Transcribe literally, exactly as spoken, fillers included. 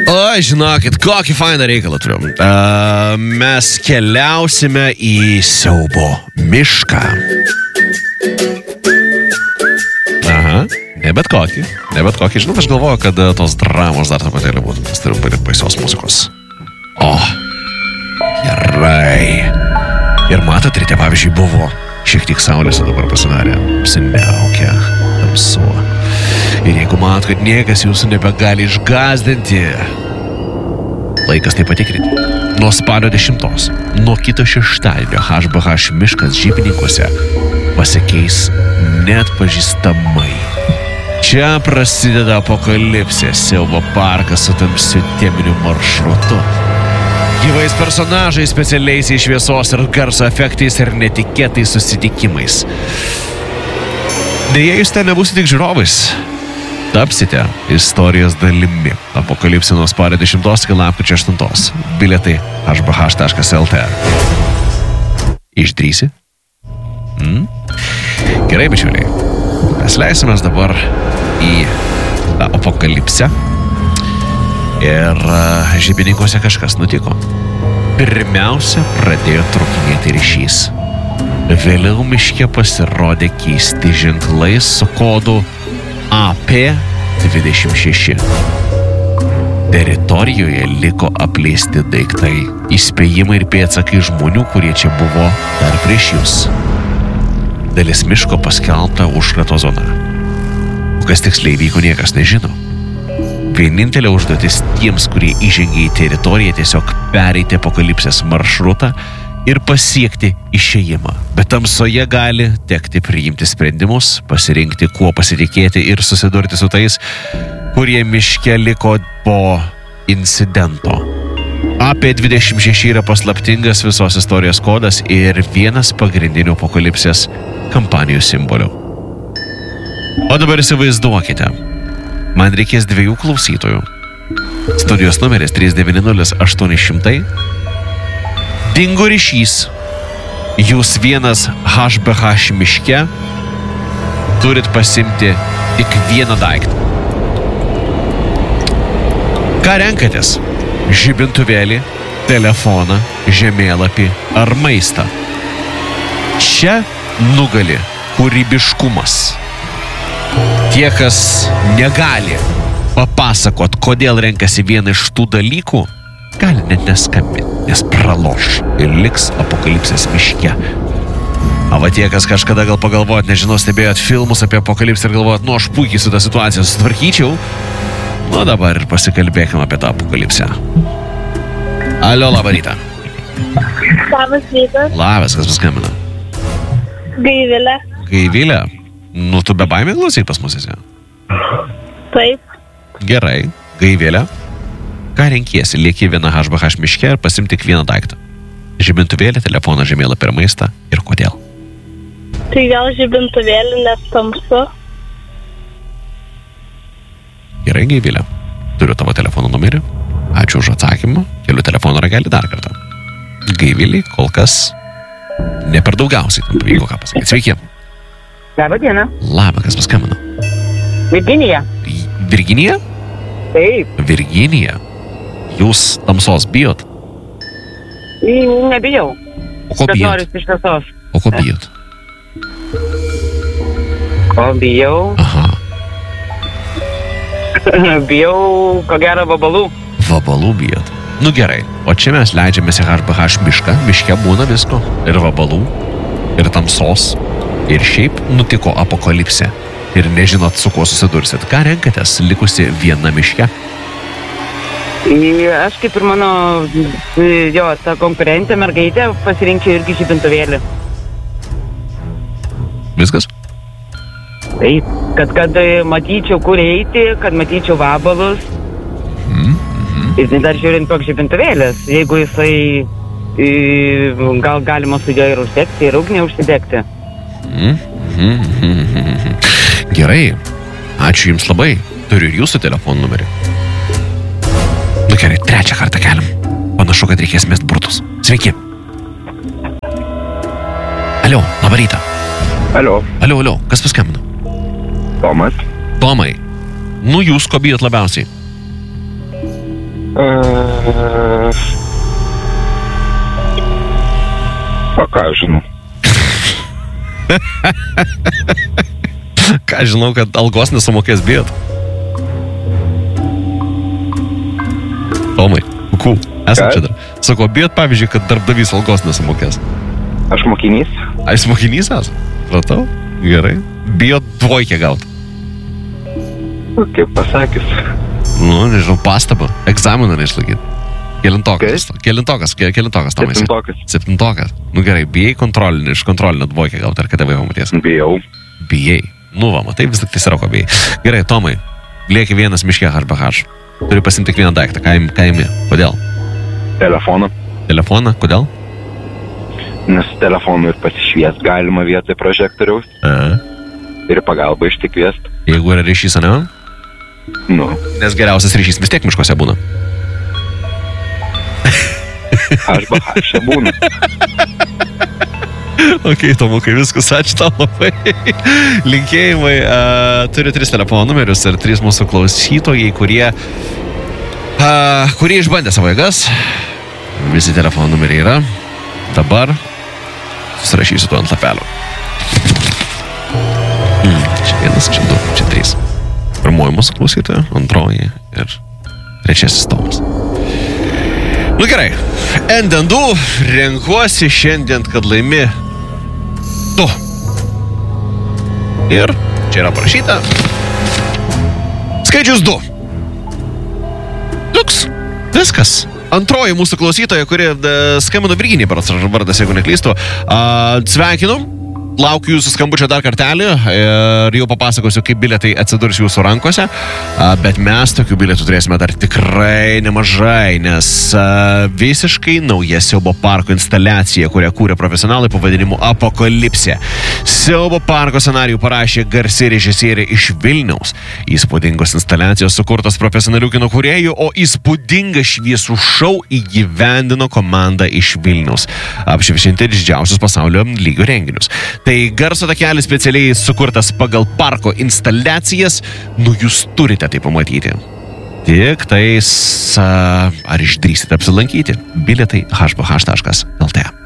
O, žinokit, kokį fainą reikalą turiu. Uh, mes keliausime į siaubo mišką. Aha, ne bet kokį. Ne bet kokį. Žinoma, aš galvoju, kad tos dramos dar truputėlį būtų. Mes turim palikti baisios muzikos. O, gerai. Ir matot, ryte, pavyzdžiui, buvo šiek tiek saulės, o dabar pasidarė apsiniaukę, tamsu. Ir jeigu matot, kad niekas jūsų nebegali išgazdinti, laikas tai patikrinti. Nuo spalio dešimtos, nuo kito šeštadienio H B H miškas Žibininkuose pasikeis neatpažįstamai. Čia prasideda apokalipsė, siaubo parkas su tamsiu teminiu maršrutu. Gyvais personažais, specialiaisiais šviesos ir garso efektais ir netikėtais susitikimais. Deja, jūs ten nebūsite tik žiūrovais. Tapsite istorijos dalimi. Apokalipsė nuo spalio dešimtos iki lapkričio aštuntos. Bilietai h b h taškas l t. Išdrįsi? Mm? Gerai, bičiuliai. Mes leisimės dabar į tą apokalipsę. Ir uh, Žibininkuose kažkas nutiko. Pirmiausia, pradėjo trūkinėti ryšys. Vėliau miške pasirodė keisti ženklai su kodu A P dvidešimt šeši. Teritorijoje liko apleisti daiktai, įspėjimai ir pėdsakai žmonių, kurie čia buvo dar prieš jūs. Dalis miško paskelbta užkrato zona. O kas tiksliai vyko, niekas nežino. Vienintelė užduotis tiems, kurie įžengė į teritoriją, tiesiog pereiti apokalipsės maršrutą ir pasiekti išėjimą. Bet tamsoje gali tekti priimti sprendimus, pasirinkti, kuo pasitikėti ir susidurti su tais, kurie miške liko po incidento. A P dvidešimt šeši yra paslaptingas visos istorijos kodas ir vienas pagrindinių apokalipsės kampanijų simbolių. O dabar įsivaizduokite, man reikės dviejų klausytojų. Studijos numeris trys devyni nulis aštuoni šimtai. Dingo ryšys. Jūs vienas H B H miške turit pasimti tik vieną daiktą. Ką renkatės? Žibintuvėlį, telefoną, žemėlapį ar maistą? Čia nugali kūrybiškumas. Tie, kas negali papasakot, kodėl renkasi vieną iš tų dalykų, gali net neskambinti, nes praloš ir liks apokalipsės miške. O va tie, kas kažkada gal pagalvojot, nežinau, stebėjot filmus apie apokalipsę ir galvojot, nu aš puikiai su tą situaciją sutvarkyčiau, nu dabar ir pasikalbėkime apie tą apokalipsę. Alio, labą rytą. Labas rytas. Labas, kas paskambina? Gaivilė. Gaivilė? Nu, tu be baimė klausyk pas mus esi? Taip. Gerai, Gaivilė. Ką renkiesi? Lieki vieną H B H miške ir pasimti tik vieną daiktą. Žibintuvėlį, telefoną, žemėlapį ir maistą. Ir kodėl? Tai gal žibintuvėlį, nes tamsu. Gerai, Gaivilė. Turiu tavo telefono numerį. Ačiū už atsakymą. Keliu telefono ragelį dar kartą. Gaivilį kol kas ne per daugiausiai tam pavyko ką pasakyti. Sveiki. Labą dieną. Labą, kas paskambino? Virginija. Virginija? Taip. Virginija. Jūs tamsos bijot? Nebijau. O ko Bet bijot? noriu iš šviesos. O ko bijot? Ko bijau? Aha. Bijau, ko gero, vabalų. Vabalų bijot. Nu gerai. O čia mes leidžiamės į H B H mišką. Miške būna visko. Ir vabalų. Ir tamsos. Ir šiaip nutiko apokalipsė. Ir nežinot, su kuo susidursit. Ką renkatės likusi viena miške? Aš kaip ir mano, jo, ta konkurentė mergaitė pasirinkčiau irgi žibintuvėlį. Viskas? Taip, kad, kad matyčiau, kur eiti, kad matyčiau vabalus. Mm, mm. Ir dar žiūrint toks žibintuvėlis, jeigu jisai, gal galima su juo ir uždegti, ir ugnį užsidegti. Mm, mm, mm, mm. Gerai, ačiū Jums labai. Turiu ir Jūsų telefonų numerį. Nu gerai, trečią kartą keliam. Panašu, kad reikės mest burtus. Sveiki. Alio, labą rytą. Alio, Alio, alio, kas paskambino? Tomas. Tomai, nu jūs ko bijot labiausiai? Uh, o ką aš žinau? Ką žinau, kad algos nesumokės bijot? Tomai, kuku, esam čia dar. Sako, bijot pavyzdžiui, kad darbdavys algos nesumokės. Aš mokinys. A, jis mokinys esas? Pratau? Gerai. Bijot dvojkę gaut. Kaip pasakius. Nu, nežinau, pastabą. Egzaminą neišlaikyti. Kelintokas. Kaip? Kelintokas, ke- kelintokas, Tomai. Septintokas. Septintokas. Nu gerai, bijai kontrolinį, iš kontrolinio dvojkę gauti, ar kada vaiką maties? Bijau. Bijai. Nu va, matai, vis tik tai siroko bijai. Gerai, Tomai, lieki vienas miške H B H. Turi pasimti tik vieną daiktą. Ką imi? Ką imi? Kodėl? Telefoną. Telefoną? Kodėl? Nes telefonu ir pasišviest galima vietoj prožektoriaus. A. Ir pagalbą ištikviest. Jeigu yra ryšys, ne? Nu. Nes geriausias ryšys vis tiek miškuose būna. H B H būna. Ok, Tomukai, viskas, ačiū tau labai. Linkėjimai, uh, turiu tris telefono numerius ir trys mūsų klausytojai, kurie, uh, kurie išbandė savo jėgas. Visi telefono numeriai yra. Dabar susirašysiu tu ant lapelio. Hmm, čia vienas, čia du, čia trys. Pirmoji mūsų klausytoja, antroji ir trečiasis Tomas. Nu gerai, N D du renkuosi šiandien, kad laimi du. Ir čia yra parašyta skaičius du. Liuks, viskas. Antroji mūsų klausytoja, kuri uh, skambino Virginija, berods vardas, jeigu neklystu. Uh, sveikinu. Laukiu jūsų skambučio dar kartelį ir jau papasakosiu, kaip bilietai atsidurs jūsų rankose, bet mes tokių bilietų turėsime dar tikrai nemažai, nes visiškai nauja siaubo parko instaliacija, kurią kūrė profesionalai pavadinimu Apokalipsė. Siaubo parko scenarijų parašė garsi režisierė iš Vilniaus. Įspūdingos instaliacijos sukurtos profesionalių kino kūrėjų, o įspūdingą šviesų šou įgyvendino komanda iš Vilniaus, apšviečianti didžiausius pasaulio lygio renginius. Tai garso takelis specialiai sukurtas pagal parko instaliacijas, nu jūs turite tai pamatyti. Tik tais, ar išdrįsite apsilankyti? Bilietai h b h taškas l t.